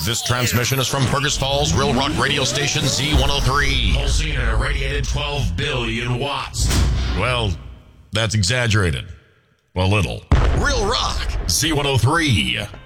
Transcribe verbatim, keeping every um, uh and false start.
This transmission is from Fergus Falls, Real Rock radio station Z one oh three. Pulsing at a radiated twelve billion watts. Well, that's exaggerated. A little. Real Rock, Z one oh three.